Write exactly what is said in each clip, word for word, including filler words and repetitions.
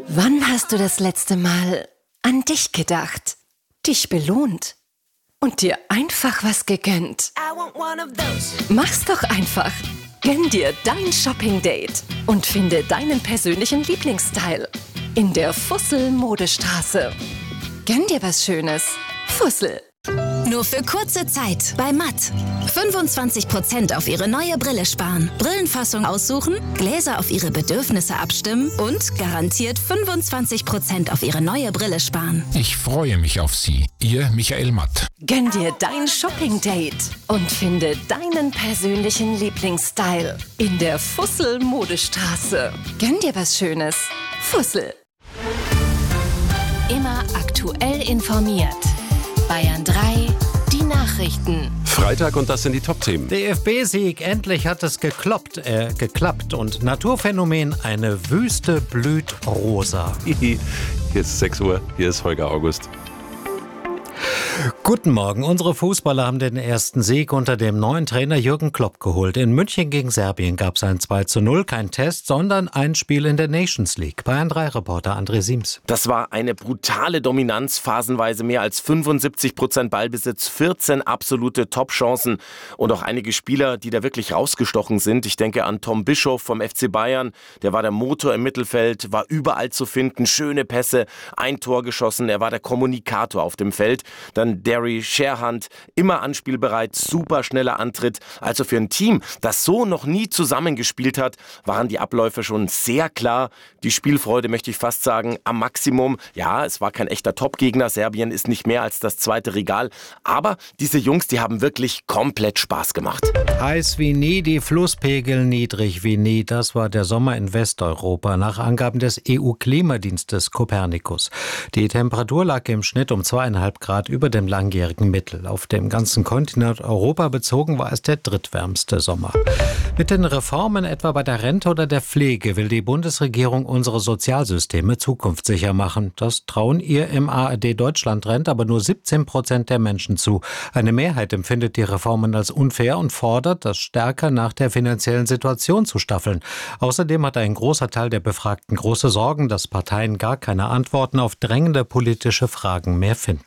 Wann hast du das letzte Mal an dich gedacht, dich belohnt und dir einfach was gegönnt? Mach's doch einfach. Gönn dir dein Shopping-Date und finde deinen persönlichen Lieblingsstyle in der Fussel-Modestraße. Gönn dir was Schönes. Fussel. Nur für kurze Zeit bei Matt. fünfundzwanzig Prozent auf Ihre neue Brille sparen. Brillenfassung aussuchen, Gläser auf Ihre Bedürfnisse abstimmen und garantiert fünfundzwanzig Prozent auf Ihre neue Brille sparen. Ich freue mich auf Sie. Ihr Michael Matt. Gönn dir dein Shopping-Date und finde deinen persönlichen Lieblingsstyle in der Fussel-Modestraße. Gönn dir was Schönes. Fussel. Immer aktuell informiert. Bayern drei, die Nachrichten. Freitag und das sind die Top-Themen. D F B-Sieg, endlich hat es gekloppt, äh, geklappt. Und Naturphänomen, eine Wüste blüht rosa. Hier ist sechs Uhr, hier ist Holger August. Guten Morgen. Unsere Fußballer haben den ersten Sieg unter dem neuen Trainer Jürgen Klopp geholt. In München gegen Serbien gab es ein zwei zu null, kein Test, sondern ein Spiel in der Nations League. Bayern drei Reporter André Siems. Das war eine brutale Dominanz, phasenweise mehr als fünfundsiebzig Prozent Ballbesitz, vierzehn absolute Top-Chancen und auch einige Spieler, die da wirklich rausgestochen sind. Ich denke an Tom Bischoff vom F C Bayern, der war der Motor im Mittelfeld, war überall zu finden, schöne Pässe, ein Tor geschossen, er war der Kommunikator auf dem Feld. Dann Derry Sherhand, immer anspielbereit, super schneller Antritt. Also für ein Team, das so noch nie zusammengespielt hat, waren die Abläufe schon sehr klar. Die Spielfreude, möchte ich fast sagen, am Maximum. Ja, es war kein echter Top-Gegner. Serbien ist nicht mehr als das zweite Regal. Aber diese Jungs, die haben wirklich komplett Spaß gemacht. Heiß wie nie, die Flusspegel niedrig wie nie. Das war der Sommer in Westeuropa, nach Angaben des E U-Klimadienstes Copernicus. Die Temperatur lag im Schnitt um zweieinhalb Grad über dem langjährigen Mittel. Auf dem ganzen Kontinent Europa bezogen war es der drittwärmste Sommer. Mit den Reformen etwa bei der Rente oder der Pflege will die Bundesregierung unsere Sozialsysteme zukunftssicher machen. Das trauen ihr im A R D Deutschland-Trend aber nur siebzehn Prozent der Menschen zu. Eine Mehrheit empfindet die Reformen als unfair und fordert, das stärker nach der finanziellen Situation zu staffeln. Außerdem hat ein großer Teil der Befragten große Sorgen, dass Parteien gar keine Antworten auf drängende politische Fragen mehr finden.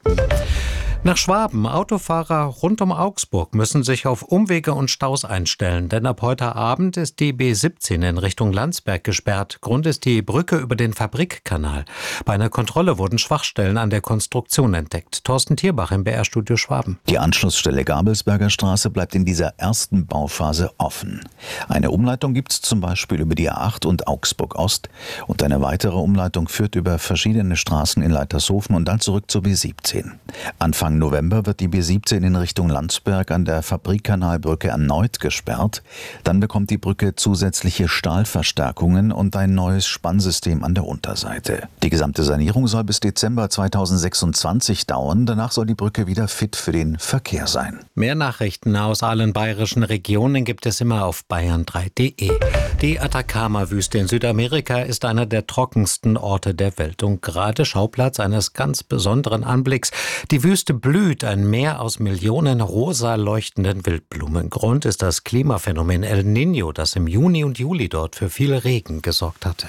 Nach Schwaben. Autofahrer rund um Augsburg müssen sich auf Umwege und Staus einstellen, denn ab heute Abend ist die B siebzehn in Richtung Landsberg gesperrt. Grund ist die Brücke über den Fabrikkanal. Bei einer Kontrolle wurden Schwachstellen an der Konstruktion entdeckt. Thorsten Tierbach im B R-Studio Schwaben. Die Anschlussstelle Gabelsberger Straße bleibt in dieser ersten Bauphase offen. Eine Umleitung gibt es zum Beispiel über die A acht und Augsburg Ost und eine weitere Umleitung führt über verschiedene Straßen in Leitershofen und dann zurück zur B siebzehn. Anfang November wird die B siebzehn in Richtung Landsberg an der Fabrikkanalbrücke erneut gesperrt. Dann bekommt die Brücke zusätzliche Stahlverstärkungen und ein neues Spannsystem an der Unterseite. Die gesamte Sanierung soll bis Dezember zweitausendsechsundzwanzig dauern. Danach soll die Brücke wieder fit für den Verkehr sein. Mehr Nachrichten aus allen bayerischen Regionen gibt es immer auf bayern drei punkt de. Die Atacama-Wüste in Südamerika ist einer der trockensten Orte der Welt und gerade Schauplatz eines ganz besonderen Anblicks. Die Wüste blüht, ein Meer aus Millionen rosa leuchtenden Wildblumen. Grund ist das Klimaphänomen El Niño, das im Juni und Juli dort für viel Regen gesorgt hatte.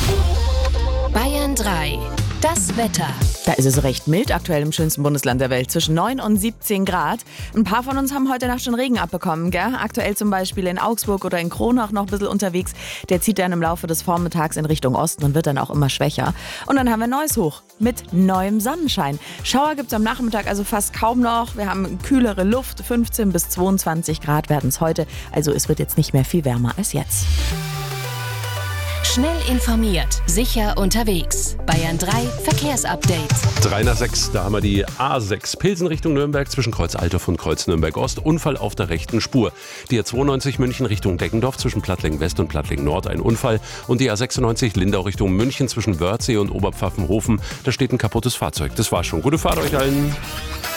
Bayern drei. Das Wetter. Da ist es recht mild aktuell im schönsten Bundesland der Welt, zwischen neun und siebzehn Grad. Ein paar von uns haben heute Nacht schon Regen abbekommen, gell? Aktuell zum Beispiel in Augsburg oder in Kronach noch ein bisschen unterwegs. Der zieht dann im Laufe des Vormittags in Richtung Osten und wird dann auch immer schwächer. Und dann haben wir Neues hoch mit neuem Sonnenschein. Schauer gibt es am Nachmittag also fast kaum noch. Wir haben kühlere Luft, fünfzehn bis zweiundzwanzig Grad werden es heute. Also es wird jetzt nicht mehr viel wärmer als jetzt. Schnell informiert, sicher unterwegs. Bayern drei Verkehrsupdate. drei nach sechs, da haben wir die A sechs Pilsen Richtung Nürnberg zwischen Kreuz Altdorf und Kreuz Nürnberg Ost. Unfall auf der rechten Spur. Die A zweiundneunzig München Richtung Deggendorf zwischen Plattling West und Plattling Nord ein Unfall. Und die A sechsundneunzig Lindau Richtung München zwischen Wörthsee und Oberpfaffenhofen. Da steht ein kaputtes Fahrzeug. Das war's schon. Gute Fahrt euch allen.